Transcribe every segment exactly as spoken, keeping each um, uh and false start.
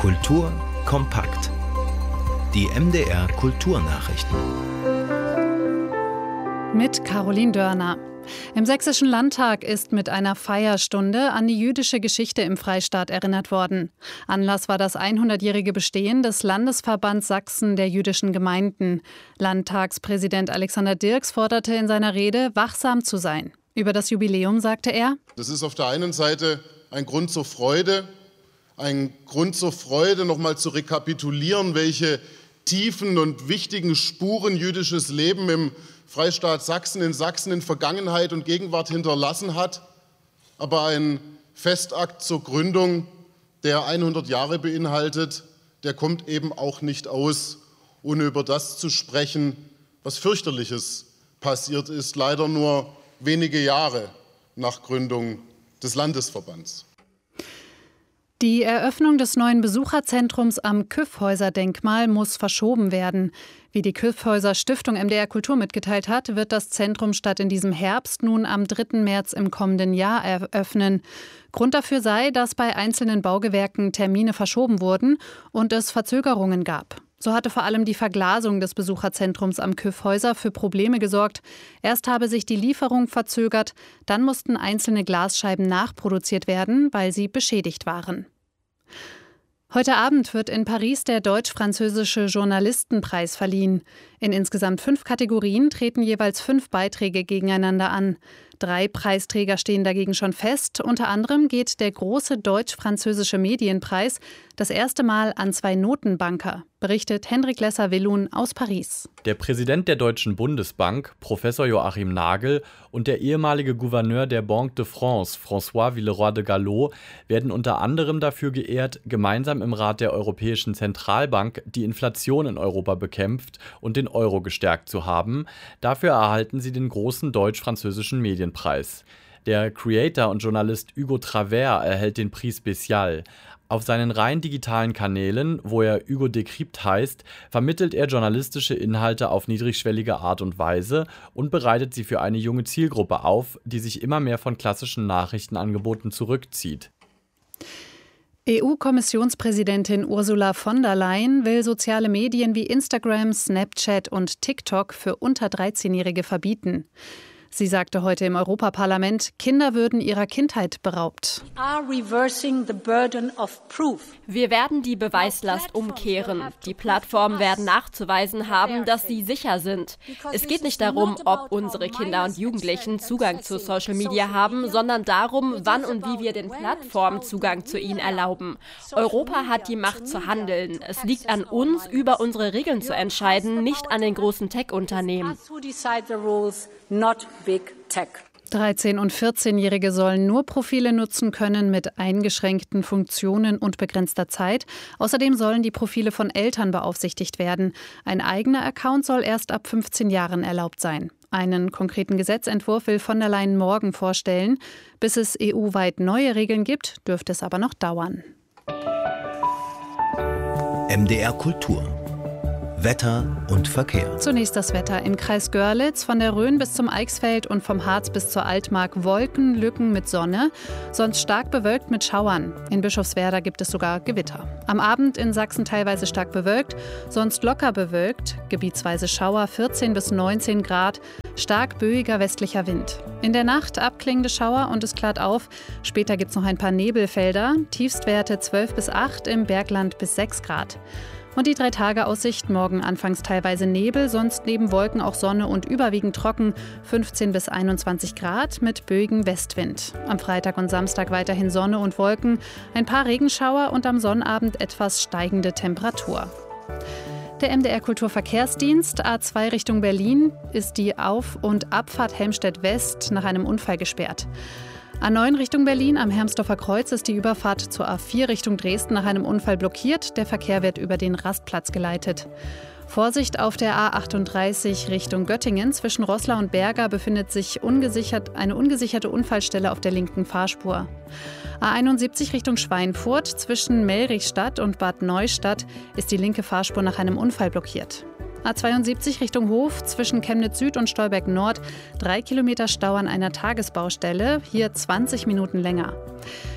Kultur kompakt. Die M D R Kulturnachrichten. Mit Caroline Dörner. Im Sächsischen Landtag ist mit einer Feierstunde an die jüdische Geschichte im Freistaat erinnert worden. Anlass war das hundertjährige Bestehen des Landesverbands Sachsen der jüdischen Gemeinden. Landtagspräsident Alexander Dirks forderte in seiner Rede, wachsam zu sein. Über das Jubiläum sagte er: Das ist auf der einen Seite ein Grund zur Freude, ein Grund zur Freude, nochmal zu rekapitulieren, welche tiefen und wichtigen Spuren jüdisches Leben im Freistaat Sachsen, in Sachsen in Vergangenheit und Gegenwart hinterlassen hat, aber ein Festakt zur Gründung, der hundert Jahre beinhaltet, der kommt eben auch nicht aus, ohne über das zu sprechen, was fürchterliches passiert ist, leider nur wenige Jahre nach Gründung des Landesverbands. Die Eröffnung des neuen Besucherzentrums am Kyffhäuser-Denkmal muss verschoben werden. Wie die Kyffhäuser Stiftung M D R Kultur mitgeteilt hat, wird das Zentrum statt in diesem Herbst nun am dritten März im kommenden Jahr eröffnen. Grund dafür sei, dass bei einzelnen Baugewerken Termine verschoben wurden und es Verzögerungen gab. So hatte vor allem die Verglasung des Besucherzentrums am Kyffhäuser für Probleme gesorgt. Erst habe sich die Lieferung verzögert, dann mussten einzelne Glasscheiben nachproduziert werden, weil sie beschädigt waren. Heute Abend wird in Paris der Deutsch-Französische Journalistenpreis verliehen. In insgesamt fünf Kategorien treten jeweils fünf Beiträge gegeneinander an. Drei Preisträger stehen dagegen schon fest. Unter anderem geht der große Deutsch-Französische Medienpreis das erste Mal an zwei Notenbanker, berichtet Hendrik Lesser-Willun aus Paris. Der Präsident der Deutschen Bundesbank, Professor Joachim Nagel, und der ehemalige Gouverneur der Banque de France, François Villeroy de Galhau, werden unter anderem dafür geehrt, gemeinsam im Rat der Europäischen Zentralbank die Inflation in Europa bekämpft und den Euro gestärkt zu haben. Dafür erhalten sie den großen Deutsch-Französischen Medienpreis. Der Creator und Journalist Hugo Travers erhält den Prix Spécial. Auf seinen rein digitalen Kanälen, wo er Hugo Decrypt heißt, vermittelt er journalistische Inhalte auf niedrigschwellige Art und Weise und bereitet sie für eine junge Zielgruppe auf, die sich immer mehr von klassischen Nachrichtenangeboten zurückzieht. E U-Kommissionspräsidentin Ursula von der Leyen will soziale Medien wie Instagram, Snapchat und TikTok für unter dreizehnjährige verbieten. Sie sagte heute im Europaparlament, Kinder würden ihrer Kindheit beraubt. Wir werden die Beweislast umkehren. Die Plattformen werden nachzuweisen haben, dass sie sicher sind. Es geht nicht darum, ob unsere Kinder und Jugendlichen Zugang zu Social Media haben, sondern darum, wann und wie wir den Plattformen Zugang zu ihnen erlauben. Europa hat die Macht zu handeln. Es liegt an uns, über unsere Regeln zu entscheiden, nicht an den großen Tech-Unternehmen. dreizehn- und vierzehnjährige sollen nur Profile nutzen können mit eingeschränkten Funktionen und begrenzter Zeit. Außerdem sollen die Profile von Eltern beaufsichtigt werden. Ein eigener Account soll erst ab fünfzehn Jahren erlaubt sein. Einen konkreten Gesetzentwurf will von der Leyen morgen vorstellen. Bis es E U-weit neue Regeln gibt, dürfte es aber noch dauern. M D R Kultur. Wetter und Verkehr. Zunächst das Wetter. Im Kreis Görlitz von der Rhön bis zum Eichsfeld und vom Harz bis zur Altmark Wolken, Lücken mit Sonne, sonst stark bewölkt mit Schauern. In Bischofswerda gibt es sogar Gewitter. Am Abend in Sachsen teilweise stark bewölkt, sonst locker bewölkt, gebietsweise Schauer vierzehn bis neunzehn Grad, stark böiger westlicher Wind. In der Nacht abklingende Schauer und es klart auf. Später gibt es noch ein paar Nebelfelder, Tiefstwerte zwölf bis acht, im Bergland bis sechs Grad. Und die Drei-Tage-Aussicht, morgen anfangs teilweise Nebel, sonst neben Wolken auch Sonne und überwiegend trocken, fünfzehn bis einundzwanzig Grad mit böigem Westwind. Am Freitag und Samstag weiterhin Sonne und Wolken, ein paar Regenschauer und am Sonnabend etwas steigende Temperatur. Der M D R Kulturverkehrsdienst A zwei Richtung Berlin ist die Auf- und Abfahrt Helmstedt West nach einem Unfall gesperrt. A neun Richtung Berlin am Hermsdorfer Kreuz ist die Überfahrt zur A vier Richtung Dresden nach einem Unfall blockiert. Der Verkehr wird über den Rastplatz geleitet. Vorsicht auf der A achtunddreißig Richtung Göttingen. Zwischen Roßla und Berga befindet sich ungesichert, eine ungesicherte Unfallstelle auf der linken Fahrspur. A einundsiebzig Richtung Schweinfurt. Zwischen Melrichstadt und Bad Neustadt ist die linke Fahrspur nach einem Unfall blockiert. A zweiundsiebzig Richtung Hof zwischen Chemnitz Süd und Stolberg Nord. Drei Kilometer Stau an einer Tagesbaustelle, hier zwanzig Minuten länger.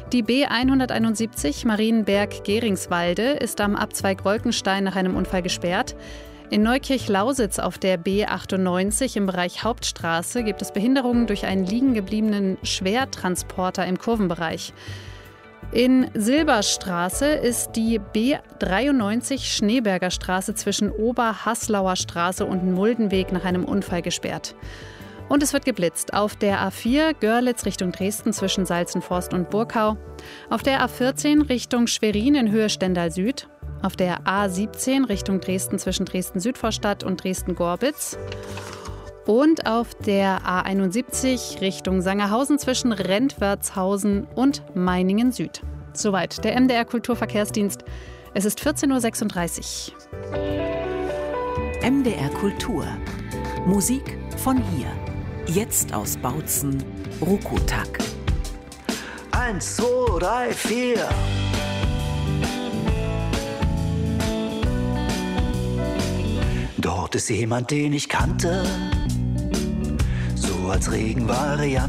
Die B hunderteinundsiebzig Marienberg-Geringswalde ist am Abzweig Wolkenstein nach einem Unfall gesperrt. In Neukirch-Lausitz auf der B achtundneunzig im Bereich Hauptstraße gibt es Behinderungen durch einen liegengebliebenen Schwertransporter im Kurvenbereich. In Silberstraße ist die B dreiundneunzig Schneeberger Straße zwischen Oberhaslauer Straße und Muldenweg nach einem Unfall gesperrt. Und es wird geblitzt auf der A vier Görlitz Richtung Dresden zwischen Salzenforst und Burkau, auf der A vierzehn Richtung Schwerin in Höhe Stendal Süd, auf der A siebzehn Richtung Dresden zwischen Dresden-Südvorstadt und Dresden-Gorbitz und auf der A einundsiebzig Richtung Sangerhausen zwischen Rentwertshausen und Meiningen Süd. Soweit der M D R Kulturverkehrsdienst. Es ist vierzehn Uhr sechsunddreißig. M D R Kultur. Musik von hier. Jetzt aus Bautzen, Rukotak. Eins, zwei, drei, vier. Dort ist jemand, den ich kannte, so als Regenvariante.